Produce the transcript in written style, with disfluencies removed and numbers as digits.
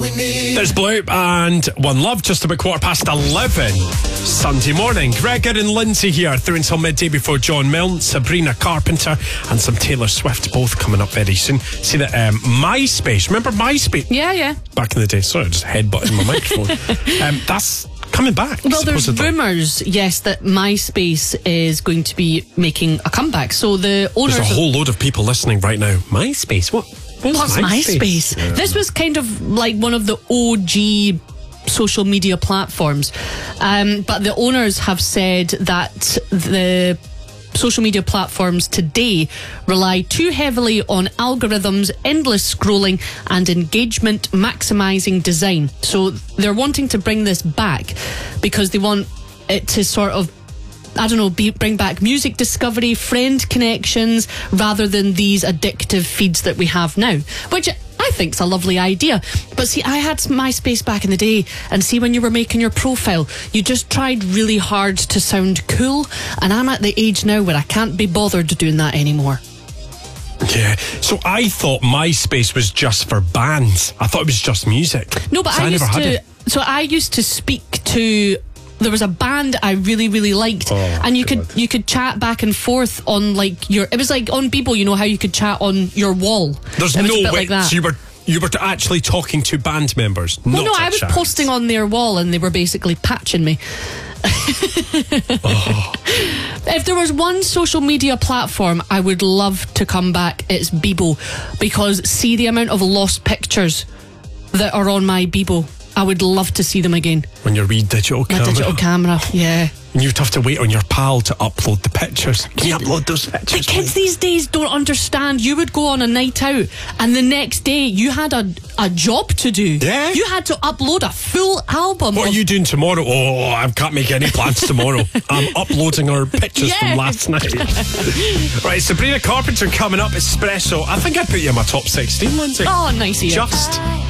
There's Blue and One Love, just about 11:15 Sunday morning. Gregor and Lindsay here through until midday before John Milne, Sabrina Carpenter and some Taylor Swift, both coming up very soon. See that MySpace, remember MySpace? Yeah. Back in the day, sorry, I just headbutting my microphone. That's coming back. Well, there's rumours, yes, that MySpace is going to be making a comeback. So the owners... There's a whole load of people listening right now. MySpace? What's MySpace? Yeah. This was kind of like one of the OG social media platforms. But the owners have said that the social media platforms today rely too heavily on algorithms, endless scrolling and engagement maximising design. So they're wanting to bring this back because they want it to sort of, bring back music discovery, friend connections, rather than these addictive feeds that we have now, which I think's a lovely idea. But see, I had MySpace back in the day, and see, when you were making your profile, you just tried really hard to sound cool, and I'm at the age now where I can't be bothered doing that anymore. Yeah, so I thought MySpace was just for bands. I thought it was just music. No, but I used to speak to... There was a band I really, really liked, and you could chat back and forth on it was like on Bebo, you know how you could chat on your wall. There's no way. Like that. So you were actually talking to band members. Well, no, I was posting on their wall, and they were basically patching me. If there was one social media platform I would love to come back, it's Bebo, because see the amount of lost pictures that are on my Bebo. I would love to see them again. On your wee digital camera? My digital camera, yeah. And you'd have to wait on your pal to upload the pictures. Can you upload those pictures? The kids these days don't understand. You would go on a night out, and the next day you had a job to do. Yeah. You had to upload a full album. What are you doing tomorrow? Oh, I can't make any plans tomorrow. I'm uploading our pictures from last night. Right, Sabrina Carpenter coming up, Espresso. I think I put you in my top 16, Lindsay. Oh, nice of you. Just...